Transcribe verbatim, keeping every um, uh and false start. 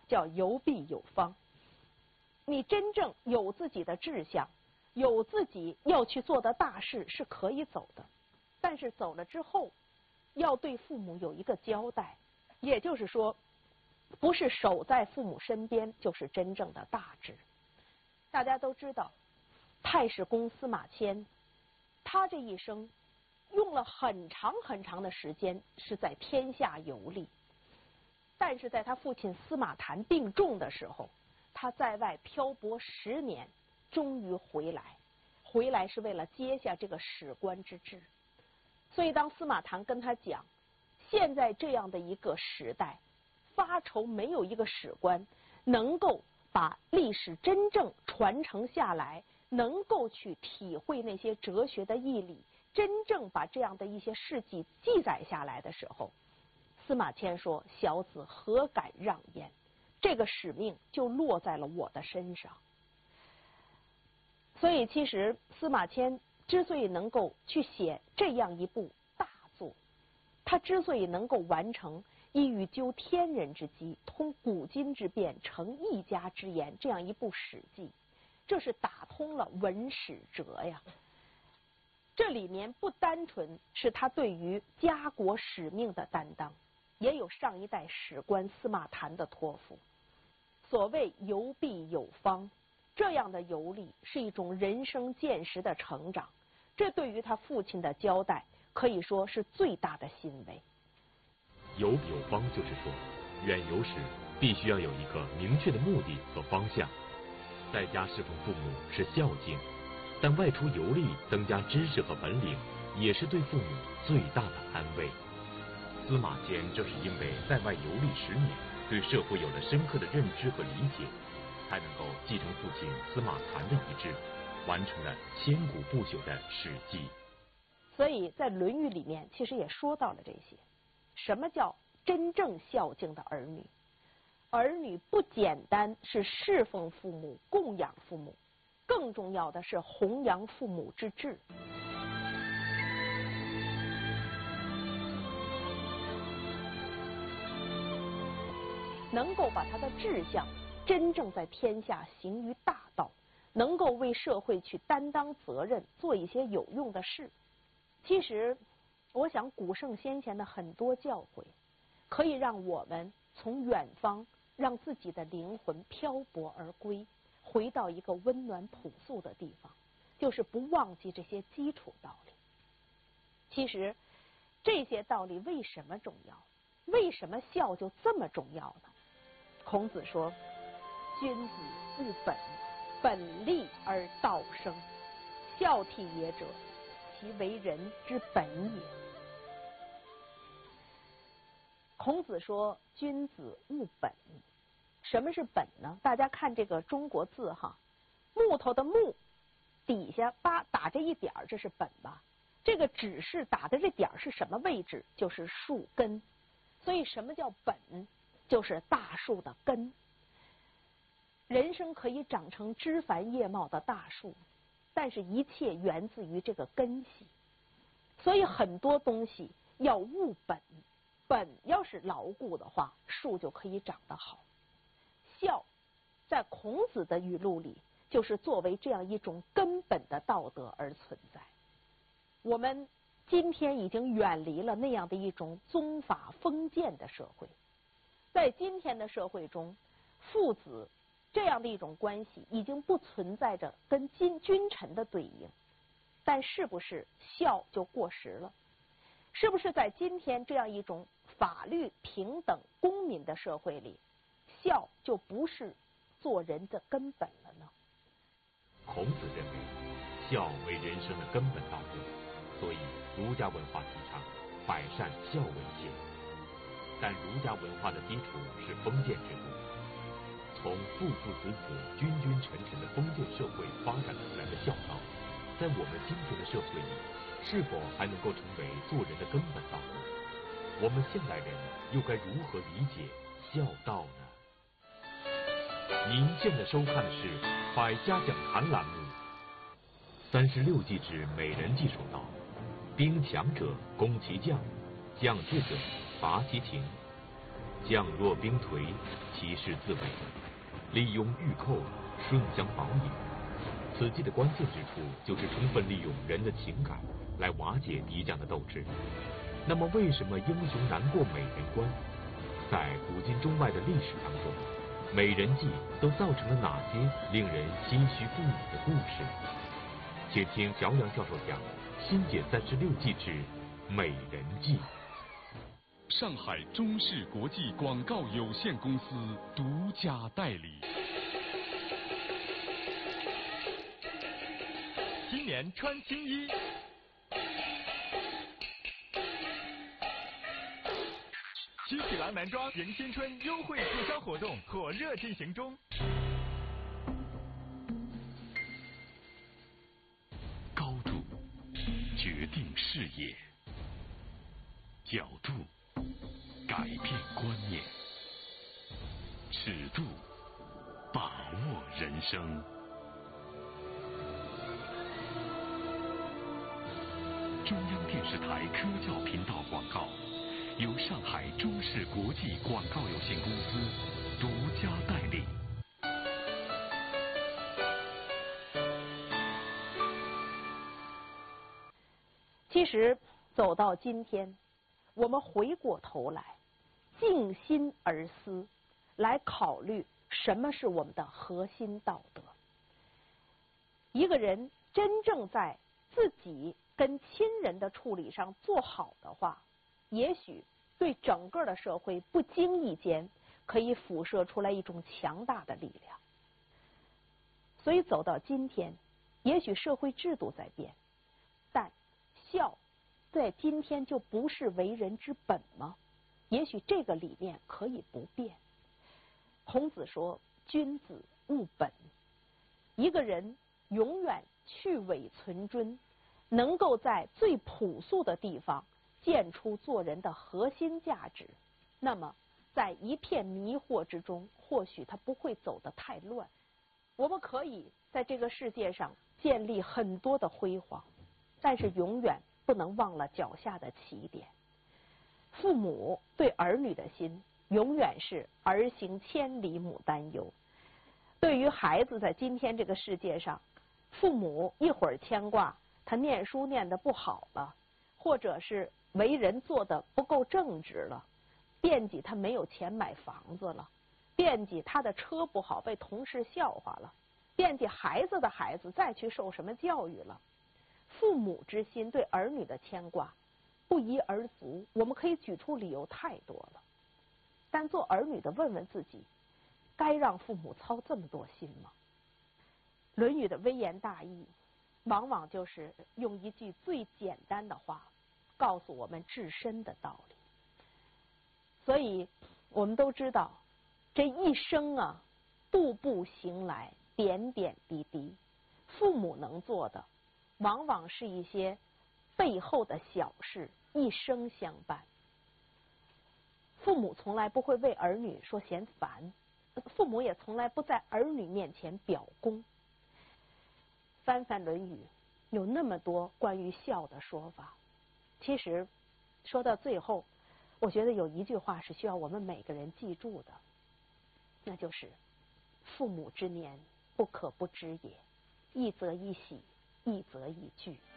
叫有必有方。你真正有自己的志向，有自己要去做的大事是可以走的，但是走了之后要对父母有一个交代，也就是说不是守在父母身边就是真正的大志。大家都知道太史公司马迁，他这一生用了很长很长的时间是在天下游历，但是在他父亲司马谈病重的时候，他在外漂泊十年，终于回来。回来是为了接下这个史官之志。所以当司马谈跟他讲，现在这样的一个时代，发愁没有一个史官能够把历史真正传承下来，能够去体会那些哲学的义理，真正把这样的一些事迹记载下来的时候，司马迁说：“小子何敢让焉？”这个使命就落在了我的身上。所以其实司马迁之所以能够去写这样一部大作，他之所以能够完成一语究天人之机，通古今之变，成一家之言这样一部史记，这是打通了文史哲呀。这里面不单纯是他对于家国使命的担当，也有上一代史官司马谈的托付。所谓游必有方，这样的游历是一种人生见识的成长，这对于他父亲的交代可以说是最大的欣慰。 游必有方就是说，远游时必须要有一个明确的目的和方向。在家侍奉父母是孝敬，但外出游历增加知识和本领，也是对父母最大的安慰。司马迁正是因为在外游历十年，对社会有了深刻的认知和理解，才能够继承父亲司马谈的遗志，完成了千古不朽的史记。 所以在《论语》里面其实也说到了这些。什么叫真正孝敬的儿女？儿女不简单是侍奉父母、供养父母，更重要的是弘扬父母之志。能够把他的志向真正在天下行于大道，能够为社会去担当责任，做一些有用的事。其实我想古圣先贤的很多教诲可以让我们从远方让自己的灵魂漂泊而归，回到一个温暖朴素的地方，就是不忘记这些基础道理。其实这些道理为什么重要？为什么孝就这么重要呢？孔子说：“君子务本，本立而道生。孝悌也者，其为人之本也。”孔子说：“君子务本。”什么是本呢？大家看这个中国字哈，木头的木底下八打这一点儿，这是本吧？这个指示打的这点儿是什么位置？就是树根。所以什么叫本？就是大树的根。人生可以长成枝繁叶茂的大树，但是一切源自于这个根系。所以很多东西要务本，本要是牢固的话，树就可以长得好。孝在孔子的语录里，就是作为这样一种根本的道德而存在。我们今天已经远离了那样的一种宗法封建的社会，在今天的社会中，父子这样的一种关系已经不存在着跟君君臣的对应，但是不是孝就过时了？是不是在今天这样一种法律平等公民的社会里，孝就不是做人的根本了呢？ 孔子认为孝为人生的根本道德，所以儒家文化提倡百善孝为先。但儒家文化的基础是封建制度，从父父子子、君君臣臣的封建社会发展出来的孝道，在我们今天的社会里，是否还能够成为做人的根本道德？我们现代人又该如何理解孝道呢？您现在收看的是《百家讲坛》栏目。三十六计之美人计说道：兵强者攻其将，将智者伐其情。 将若兵颓，其势自稳；利用御寇，顺相保也。此计的关键之处，就是充分利用人的情感来瓦解敌将的斗志。那么，为什么英雄难过美人关？在古今中外的历史当中，美人计都造成了哪些令人唏嘘不已的故事？且听朴梁教授讲《新解三十六计之美人计》。 上海中视国际广告有限公司独家代理。 今年穿青衣，七喜兰男装迎新春优惠促销活动火热进行中。 高度决定视野，角度改变观念，尺度把握人生。中央电视台科教频道广告由上海中视国际广告有限公司独家代理。 其实走到今天，我们回过头来，静心而思，来考虑什么是我们的核心道德。一个人真正在自己跟亲人的处理上做好的话，也许对整个的社会不经意间可以辐射出来一种强大的力量。所以走到今天，也许社会制度在变，但孝在今天就不是为人之本吗？也许这个理念可以不变。孔子说：“君子务本。”一个人永远去伪存真，能够在最朴素的地方见出做人的核心价值，那么在一片迷惑之中，或许他不会走得太乱。我们可以在这个世界上建立很多的辉煌，但是永远不能忘了脚下的起点。父母对儿女的心，永远是儿行千里母担忧。对于孩子在今天这个世界上，父母一会儿牵挂他念书念得不好了，或者是为人做得不够正直了，惦记他没有钱买房子了，惦记他的车不好被同事笑话了，惦记孩子的孩子再去受什么教育了。父母之心对儿女的牵挂不一而足，我们可以举出理由太多了。但做儿女的问问自己，该让父母操这么多心吗？《论语》的微言大义，往往就是用一句最简单的话告诉我们至深的道理。所以我们都知道，这一生啊，步步行来，点点滴滴，父母能做的往往是一些背后的小事，一生相伴。父母从来不会为儿女说嫌烦，父母也从来不在儿女面前表功。翻翻《论语》，有那么多关于孝的说法。其实说到最后，我觉得有一句话是需要我们每个人记住的，那就是父母之年，不可不知也，一则以喜，一则以惧。